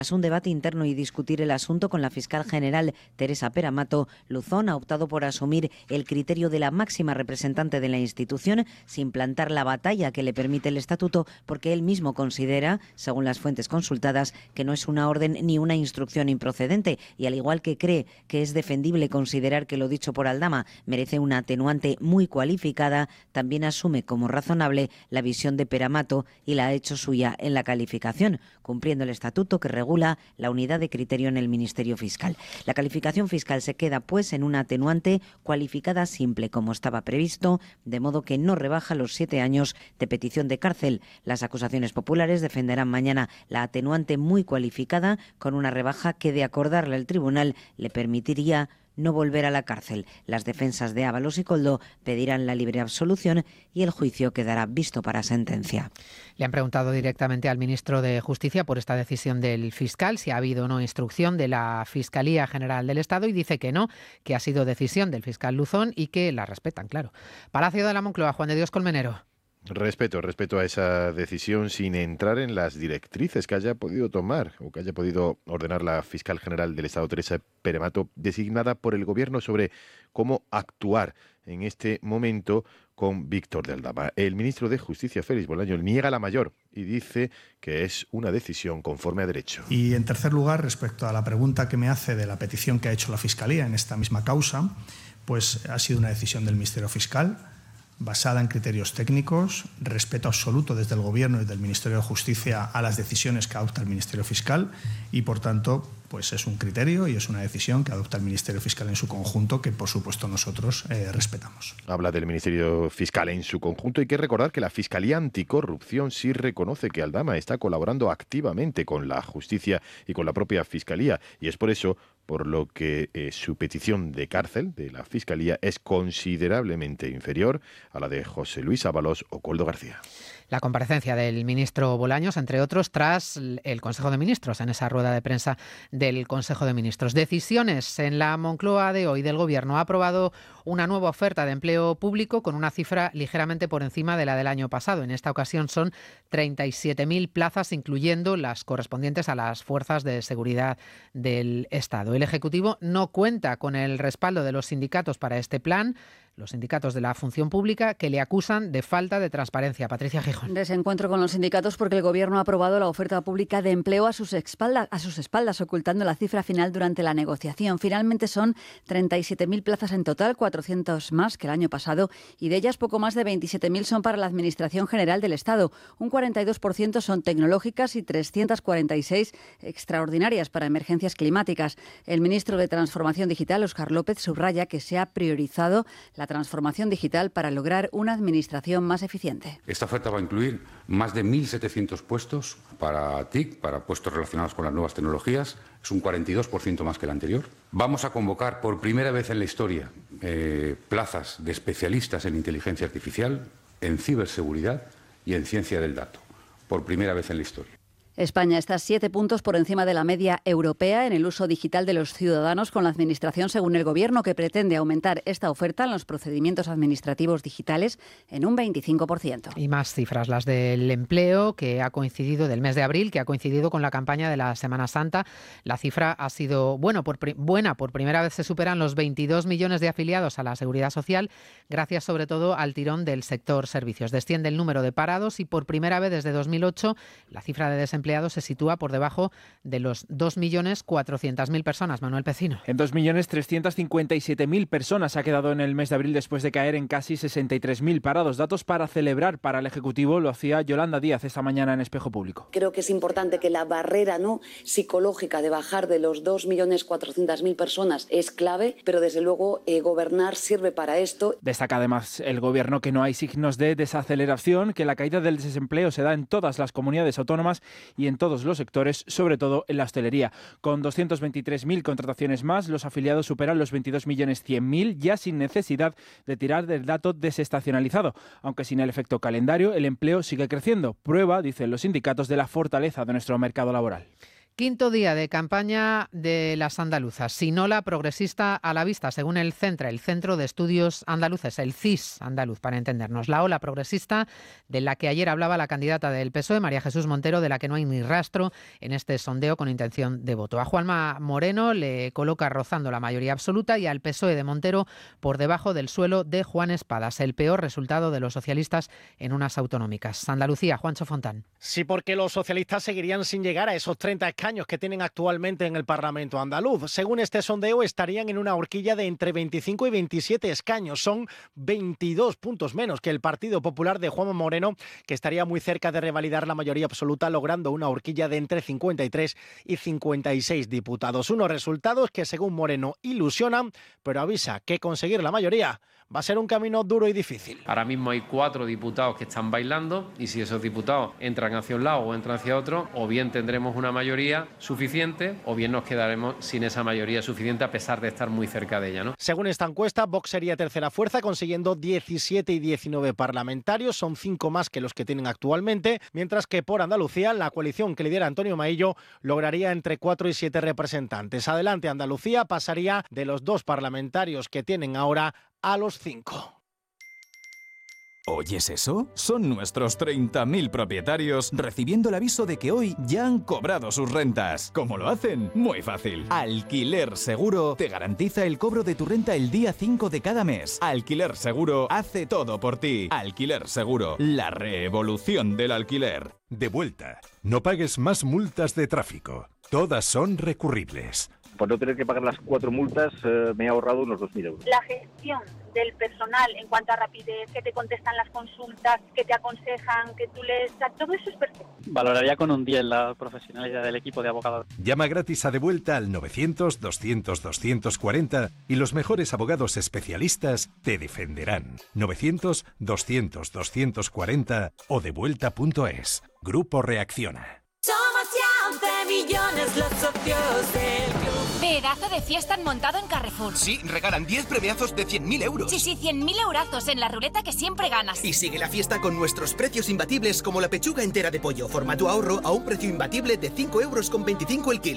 Tras un debate interno y discutir el asunto con la fiscal general Teresa Peramato, Luzón ha optado por asumir el criterio de la máxima representante de la institución sin plantar la batalla que le permite el estatuto, porque él mismo considera, según las fuentes consultadas, que no es una orden ni una instrucción improcedente, y al igual que cree que es defendible considerar que lo dicho por Aldama merece una atenuante muy cualificada, también asume como razonable la visión de Peramato y la ha hecho suya en la calificación, cumpliendo el estatuto que regula la unidad de criterio en el Ministerio Fiscal. La calificación fiscal se queda, pues, en una atenuante cualificada simple, como estaba previsto, de modo que no rebaja los 7 años de petición de cárcel. Las acusaciones populares defenderán mañana la atenuante muy cualificada, con una rebaja que, de acordarla el tribunal, le permitiría no volver a la cárcel. Las defensas de Ábalos y Koldo pedirán la libre absolución y el juicio quedará visto para sentencia. Le han preguntado directamente al ministro de Justicia por esta decisión del fiscal, si ha habido o no instrucción de la Fiscalía General del Estado, y dice que no, que ha sido decisión del fiscal Luzón y que la respetan, claro. Palacio de la Moncloa, Juan de Dios Colmenero. Respeto a esa decisión sin entrar en las directrices que haya podido tomar o que haya podido ordenar la fiscal general del Estado, Teresa Peramato, designada por el Gobierno sobre cómo actuar en este momento con Víctor de Aldama. El ministro de Justicia, Félix Bolaño, niega la mayor y dice que es una decisión conforme a derecho. Y en tercer lugar, respecto a la pregunta que me hace de la petición que ha hecho la Fiscalía en esta misma causa, pues ha sido una decisión del Ministerio Fiscal, basada en criterios técnicos, respeto absoluto desde el Gobierno y del Ministerio de Justicia a las decisiones que adopta el Ministerio Fiscal y, por tanto, pues es un criterio y es una decisión que adopta el Ministerio Fiscal en su conjunto que, por supuesto, nosotros respetamos. Habla del Ministerio Fiscal en su conjunto. Hay que recordar que la Fiscalía Anticorrupción sí reconoce que Aldama está colaborando activamente con la justicia y con la propia Fiscalía, y es por eso por lo que su petición de cárcel de la Fiscalía es considerablemente inferior a la de José Luis Ábalos o Koldo García. La comparecencia del ministro Bolaños, entre otros, tras el Consejo de Ministros, en esa rueda de prensa del Consejo de Ministros. Decisiones en la Moncloa de hoy del Gobierno. Ha aprobado una nueva oferta de empleo público con una cifra ligeramente por encima de la del año pasado. En esta ocasión son 37.000 plazas, incluyendo las correspondientes a las fuerzas de seguridad del Estado. El Ejecutivo no cuenta con el respaldo de los sindicatos para este plan. Los sindicatos de la función pública, que le acusan de falta de transparencia. Patricia Gijón. Desencuentro con los sindicatos porque el Gobierno ha aprobado la oferta pública de empleo a sus espaldas, ocultando la cifra final durante la negociación. Finalmente son 37.000 plazas en total, 400 más que el año pasado, y de ellas poco más de 27.000 son para la Administración General del Estado. Un 42% son tecnológicas y 346 extraordinarias para emergencias climáticas. El ministro de Transformación Digital, Óscar López, subraya que se ha priorizado la transformación digital para lograr una administración más eficiente. Esta oferta va a incluir más de 1.700 puestos para TIC, para puestos relacionados con las nuevas tecnologías. Es un 42% más que el anterior. Vamos a convocar por primera vez en la historia plazas de especialistas en inteligencia artificial, en ciberseguridad y en ciencia del dato. Por primera vez en la historia. España está 7 puntos por encima de la media europea en el uso digital de los ciudadanos con la Administración, según el Gobierno, que pretende aumentar esta oferta en los procedimientos administrativos digitales en un 25%. Y más cifras, las del empleo, que ha coincidido, del mes de abril, que ha coincidido con la campaña de la Semana Santa. La cifra ha sido buena, por primera vez se superan los 22 millones de afiliados a la Seguridad Social, gracias sobre todo al tirón del sector servicios. Desciende el número de parados y por primera vez desde 2008 la cifra de desempleados se sitúa por debajo de los 2.400.000 personas. Manuel Pecino. En 2.357.000 personas ha quedado en el mes de abril después de caer en casi 63.000 parados. Datos para celebrar para el Ejecutivo, lo hacía Yolanda Díaz esta mañana en Espejo Público. Creo que es importante que la barrera psicológica de bajar de los 2.400.000 personas es clave, pero desde luego gobernar sirve para esto. Destaca además el Gobierno que no hay signos de desaceleración, que la caída del desempleo se da en todas las comunidades autónomas y en todos los sectores, sobre todo en la hostelería. Con 223.000 contrataciones más, los afiliados superan los 22.100.000, ya sin necesidad de tirar del dato desestacionalizado. Aunque sin el efecto calendario, el empleo sigue creciendo. Prueba, dicen los sindicatos, de la fortaleza de nuestro mercado laboral. Quinto día de campaña de las andaluzas. Sin ola progresista a la vista, según el CENTRA, el Centro de Estudios Andaluces, el CIS andaluz, para entendernos. La ola progresista de la que ayer hablaba la candidata del PSOE, María Jesús Montero, de la que no hay ni rastro en este sondeo con intención de voto. A Juanma Moreno le coloca rozando la mayoría absoluta y al PSOE de Montero por debajo del suelo de Juan Espadas, el peor resultado de los socialistas en unas autonómicas. Andalucía, Juancho Fontán. Sí, porque los socialistas seguirían sin llegar a esos 30 escaños que tienen actualmente en el Parlamento andaluz. Según este sondeo, estarían en una horquilla de entre 25 y 27 escaños. Son 22 puntos menos que el Partido Popular de Juanma Moreno, que estaría muy cerca de revalidar la mayoría absoluta, logrando una horquilla de entre 53 y 56 diputados. Unos resultados que, según Moreno, ilusionan, pero avisa que conseguir la mayoría va a ser un camino duro y difícil. Ahora mismo hay 4 diputados que están bailando y si esos diputados entran hacia un lado o entran hacia otro, o bien tendremos una mayoría suficiente o bien nos quedaremos sin esa mayoría suficiente a pesar de estar muy cerca de ella, ¿no? Según esta encuesta, Vox sería tercera fuerza consiguiendo 17 y 19 parlamentarios, son 5 más que los que tienen actualmente, mientras que por Andalucía la coalición que lidera Antonio Maillo lograría entre 4 y 7 representantes. Adelante Andalucía pasaría de los 2 parlamentarios que tienen ahora a los 5. ¿Oyes eso? Son nuestros 30.000 propietarios recibiendo el aviso de que hoy ya han cobrado sus rentas. ¿Cómo lo hacen? Muy fácil. Alquiler Seguro te garantiza el cobro de tu renta el día 5 de cada mes. Alquiler Seguro hace todo por ti. Alquiler Seguro, la revolución del alquiler. De vuelta. No pagues más multas de tráfico. Todas son recurribles. Por no tener que pagar las 4 multas, me he ahorrado unos 2.000 euros. La gestión del personal en cuanto a rapidez, que te contestan las consultas, que te aconsejan, que tú les... todo eso es perfecto. Valoraría con un 10 la profesionalidad del equipo de abogados. Llama gratis a De Vuelta al 900-200-240 y los mejores abogados especialistas te defenderán. 900-200-240 o devuelta.es. Grupo Reacciona. Somos ya 11 millones los socios del club. Pedazo de fiesta han montado en Carrefour. Sí, regalan 10 premiazos de 100.000 euros. Sí, 100.000 eurazos en la ruleta que siempre ganas. Y sigue la fiesta con nuestros precios imbatibles como la pechuga entera de pollo. Forma tu ahorro a un precio imbatible de 5,25 € el kilo.